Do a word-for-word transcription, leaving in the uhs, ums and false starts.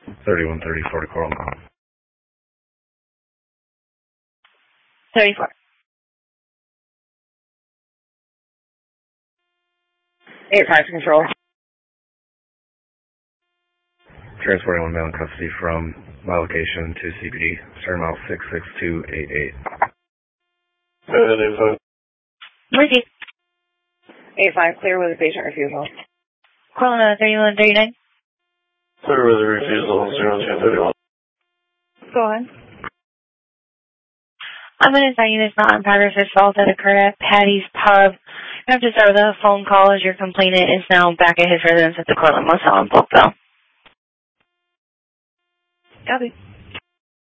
thirty-one thirty-four to Cortland. thirty-four. eight five control. Transporting one male in custody from my location to C P D. Start mile six six two eight eight. Ricky. eight five, clear with a patient refusal. Cortland, thirty-one thirty-nine. Clear with a refusal, zero two thirty-one. Go on. I'm going to tell you this not on progress assault that occurred at Patty's Pub. You have to start with a phone call as your complainant is now back at his residence at the Cortland Motel in Polkville. Copy.